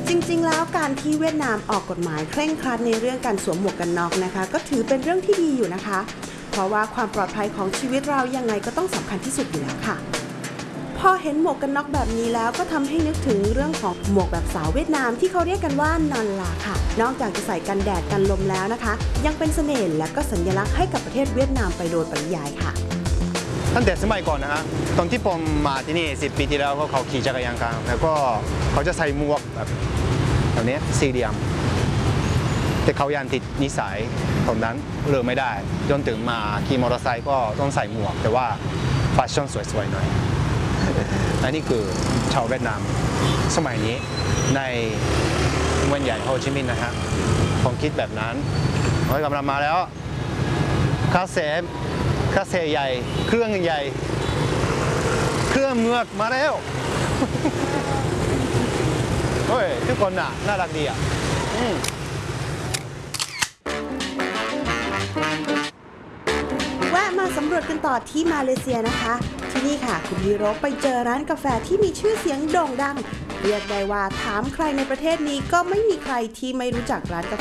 จริงๆแล้วการที่เวียดนามออกกฎหมายเคร่งครัดในเรื่องการสวมหมวกกันน็อกนะคะก็ถือเป็นเรื่องที่ดีอยู่นะคะเพราะว่าความปลอดภัยของชีวิตเรายังไงก็ต้องสำคัญที่สุดอยู่แล้วค่ะพอเห็นหมวกกันน็อกแบบนี้แล้วก็ทำให้นึกถึงเรื่องของหมวกแบบสาวเวียดนามที่เขาเรียกกันว่านันลาค่ะนอกจากจะใส่กันแดดกันลมแล้วนะคะยังเป็นเสน่ห์และก็สัญลักษณ์ให้กับประเทศเวียดนามไปโดยปริยายค่ะตั้งแต่สมัยก่อนนะฮะตอนที่ผมมาที่นี่10 ปีที่แล้วเขาขี่จักรยานกันแล้วก็เขาจะใส่หมวกแบบนี้สี่เหลี่ยมแต่เขายังติดนิสัยตอนนั้นเลิกไม่ได้จนถึงมาขี่มอเตอร์ไซค์ก็ต้องใส่หมวกแต่ว่าแฟชั่นสวยๆหน่อยอันนี้คือชาวเวียดนามสมัยนี้ในเมืองใหญ่โฮจิมินห์นะฮะผมคิดแบบนั้นกำลังมาแล้วคาเซ่ใหญ่เครื่องใหญ่เครื่องเมือกมาแล้วเฮ้ยทุกคนน่ารักดีอ่ะแวะมาสำรวจกันต่อที่มาเลเซียนะคะที่นี่ค่ะคุณฮีโร่ไปเจอร้านกาแฟที่มีชื่อเสียงโด่งดังเรียกได้ว่าถามใครในประเทศนี้ก็ไม่มีใครที่ไม่รู้จักร้านกา